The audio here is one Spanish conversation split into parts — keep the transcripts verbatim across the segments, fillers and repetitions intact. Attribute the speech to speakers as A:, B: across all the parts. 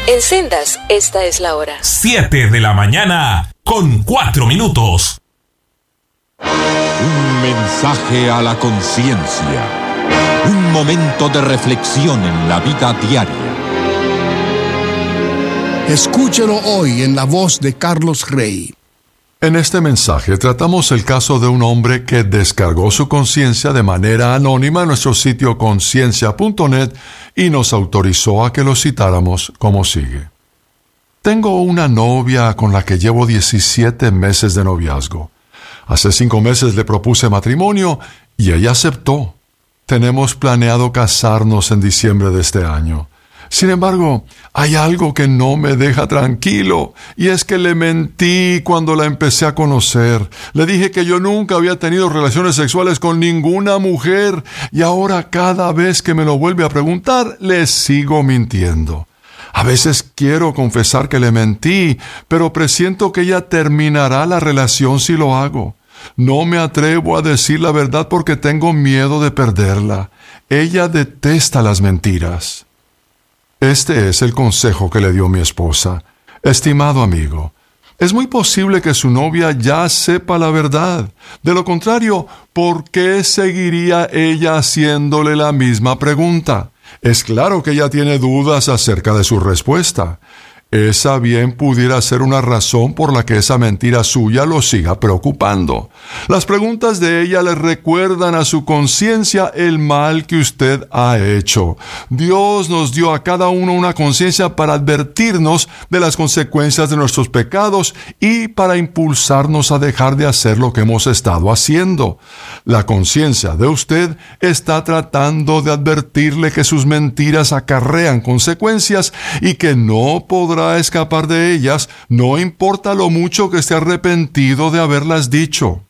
A: En Sendas, esta es la hora.
B: Siete de la mañana, con cuatro minutos.
C: Un mensaje a la conciencia. Un momento de reflexión en la vida diaria.
D: Escúchelo hoy en la voz de Carlos Rey.
E: En este mensaje tratamos el caso de un hombre que descargó su conciencia de manera anónima en nuestro sitio conciencia punto net y nos autorizó a que lo citáramos como sigue. Tengo una novia con la que llevo diecisiete meses de noviazgo. Hace cinco meses le propuse matrimonio y ella aceptó. Tenemos planeado casarnos en diciembre de este año. Sin embargo, hay algo que no me deja tranquilo, y es que le mentí cuando la empecé a conocer. Le dije que yo nunca había tenido relaciones sexuales con ninguna mujer, y ahora cada vez que me lo vuelve a preguntar, le sigo mintiendo. A veces quiero confesar que le mentí, pero presiento que ella terminará la relación si lo hago. No me atrevo a decir la verdad porque tengo miedo de perderla. Ella detesta las mentiras. Este es el consejo que le dio mi esposa. Estimado amigo, es muy posible que su novia ya sepa la verdad. De lo contrario, ¿por qué seguiría ella haciéndole la misma pregunta? Es claro que ella tiene dudas acerca de su respuesta. Esa bien pudiera ser una razón por la que esa mentira suya lo siga preocupando. Las preguntas de ella le recuerdan a su conciencia el mal que usted ha hecho. Dios nos dio a cada uno una conciencia para advertirnos de las consecuencias de nuestros pecados y para impulsarnos a dejar de hacer lo que hemos estado haciendo. La conciencia de usted está tratando de advertirle que sus mentiras acarrean consecuencias y que no podrá a escapar de ellas, no importa lo mucho que esté arrepentido de haberlas dicho.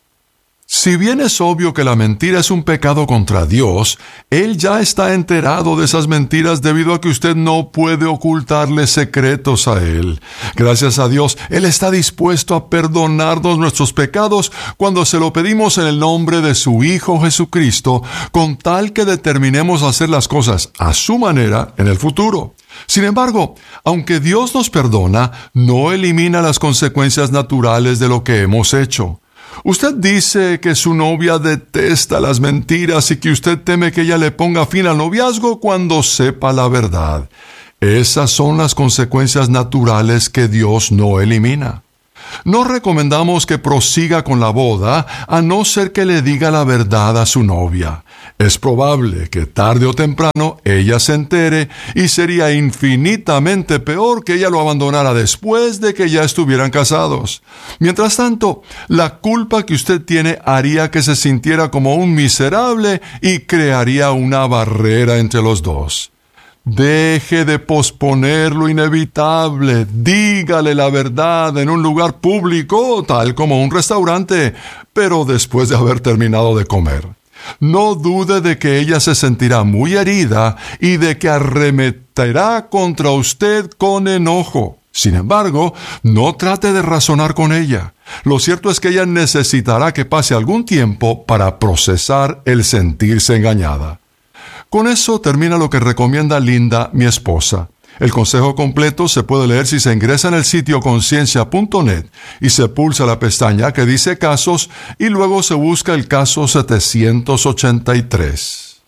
E: Si bien es obvio que la mentira es un pecado contra Dios, Él ya está enterado de esas mentiras debido a que usted no puede ocultarle secretos a Él. Gracias a Dios, Él está dispuesto a perdonarnos nuestros pecados cuando se lo pedimos en el nombre de su Hijo Jesucristo, con tal que determinemos hacer las cosas a su manera en el futuro. Sin embargo, aunque Dios nos perdona, no elimina las consecuencias naturales de lo que hemos hecho. Usted dice que su novia detesta las mentiras y que usted teme que ella le ponga fin al noviazgo cuando sepa la verdad. Esas son las consecuencias naturales que Dios no elimina. No recomendamos que prosiga con la boda a no ser que le diga la verdad a su novia. Es probable que tarde o temprano ella se entere y sería infinitamente peor que ella lo abandonara después de que ya estuvieran casados. Mientras tanto, la culpa que usted tiene haría que se sintiera como un miserable y crearía una barrera entre los dos. Deje de posponer lo inevitable. Dígale la verdad en un lugar público, tal como un restaurante, pero después de haber terminado de comer. No dude de que ella se sentirá muy herida y de que arremeterá contra usted con enojo. Sin embargo, no trate de razonar con ella. Lo cierto es que ella necesitará que pase algún tiempo para procesar el sentirse engañada. Con eso termina lo que recomienda Linda, mi esposa. El consejo completo se puede leer si se ingresa en el sitio conciencia punto net y se pulsa la pestaña que dice casos y luego se busca el caso setecientos ochenta y tres.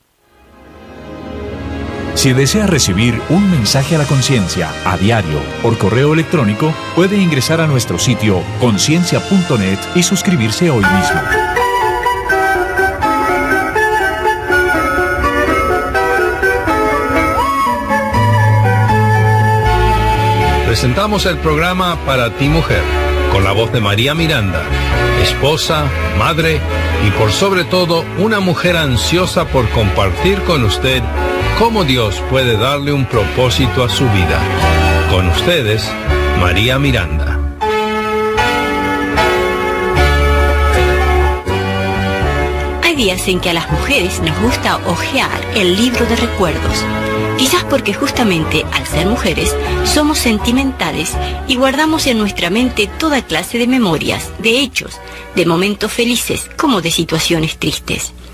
F: Si desea recibir un mensaje a la conciencia a diario por correo electrónico, puede ingresar a nuestro sitio conciencia punto net y suscribirse hoy mismo.
G: Presentamos el programa Para ti Mujer, con la voz de María Miranda, esposa, madre y por sobre todo una mujer ansiosa por compartir con usted cómo Dios puede darle un propósito a su vida. Con ustedes, María Miranda.
H: Hay días en que a las mujeres nos gusta hojear el libro de recuerdos. Quizás porque justamente al ser mujeres somos sentimentales y guardamos en nuestra mente toda clase de memorias, de hechos, de momentos felices como de situaciones tristes.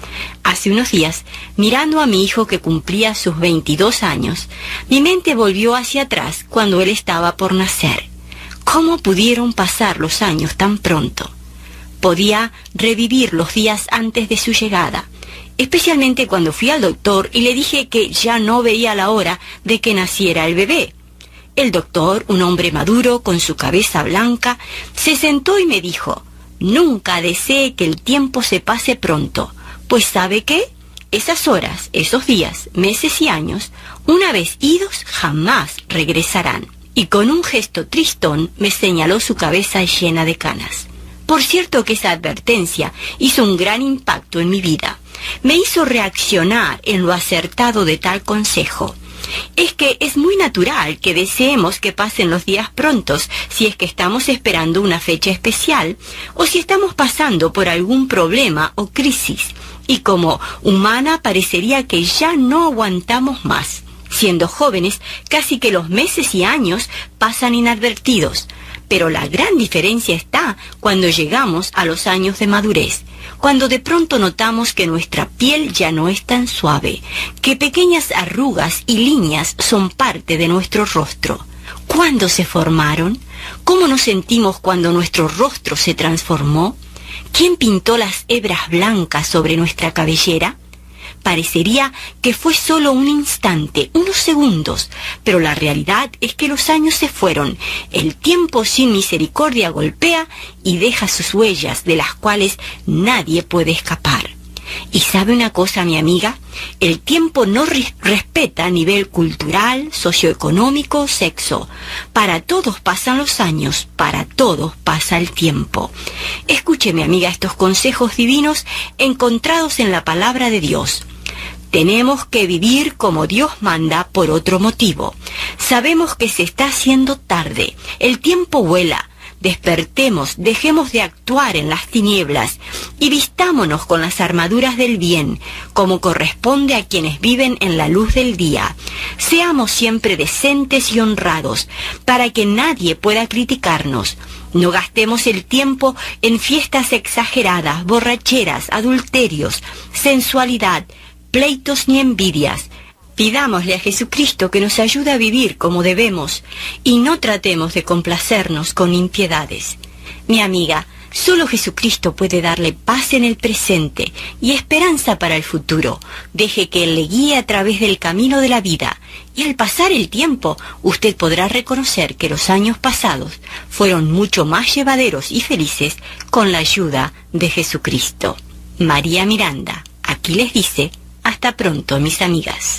H: Hace unos días, mirando a mi hijo que cumplía sus veintidós años, mi mente volvió hacia atrás cuando él estaba por nacer. ¿Cómo pudieron pasar los años tan pronto? Podía revivir los días antes de su llegada, especialmente cuando fui al doctor y le dije que ya no veía la hora de que naciera el bebé. El doctor, un hombre maduro con su cabeza blanca, se sentó y me dijo: «Nunca desee que el tiempo se pase pronto, pues ¿sabe qué? Esas horas, esos días, meses y años, una vez idos, jamás regresarán». Y con un gesto tristón me señaló su cabeza llena de canas. Por cierto que esa advertencia hizo un gran impacto en mi vida. Me hizo reaccionar en lo acertado de tal consejo. Es que es muy natural que deseemos que pasen los días prontos si es que estamos esperando una fecha especial o si estamos pasando por algún problema o crisis. Y como humana parecería que ya no aguantamos más. Siendo jóvenes, casi que los meses y años pasan inadvertidos. Pero la gran diferencia está cuando llegamos a los años de madurez, cuando de pronto notamos que nuestra piel ya no es tan suave, que pequeñas arrugas y líneas son parte de nuestro rostro. ¿Cuándo se formaron? ¿Cómo nos sentimos cuando nuestro rostro se transformó? ¿Quién pintó las hebras blancas sobre nuestra cabellera? Parecería que fue solo un instante, unos segundos, pero la realidad es que los años se fueron. El tiempo sin misericordia golpea y deja sus huellas de las cuales nadie puede escapar. Y ¿sabe una cosa, mi amiga? El tiempo no res- respeta nivel cultural, socioeconómico, sexo. Para todos pasan los años, para todos pasa el tiempo. Escuche, mi amiga, estos consejos divinos encontrados en la palabra de Dios. Tenemos que vivir como Dios manda por otro motivo. Sabemos que se está haciendo tarde. El tiempo vuela. Despertemos, dejemos de actuar en las tinieblas y vistámonos con las armaduras del bien, como corresponde a quienes viven en la luz del día. Seamos siempre decentes y honrados, para que nadie pueda criticarnos. No gastemos el tiempo en fiestas exageradas, borracheras, adulterios, sensualidad, pleitos ni envidias. Pidámosle a Jesucristo que nos ayude a vivir como debemos y no tratemos de complacernos con impiedades. Mi amiga, solo Jesucristo puede darle paz en el presente y esperanza para el futuro. Deje que Él le guíe a través del camino de la vida y al pasar el tiempo usted podrá reconocer que los años pasados fueron mucho más llevaderos y felices con la ayuda de Jesucristo. María Miranda, aquí les dice: hasta pronto, mis amigas.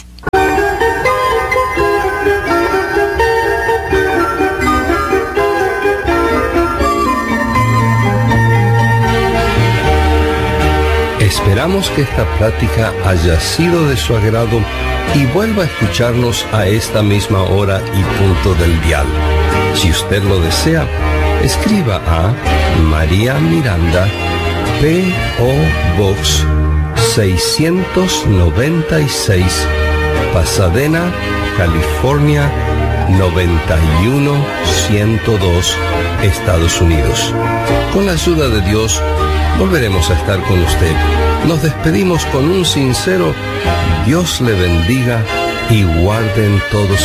G: Esperamos que esta plática haya sido de su agrado y vuelva a escucharnos a esta misma hora y punto del dial. Si usted lo desea, escriba a María Miranda, P O Box seiscientos noventa y seis, Pasadena, California noventa y uno ciento dos, Estados Unidos. Con la ayuda de Dios, volveremos a estar con usted. Nos despedimos con un sincero Dios le bendiga y guarde en todo su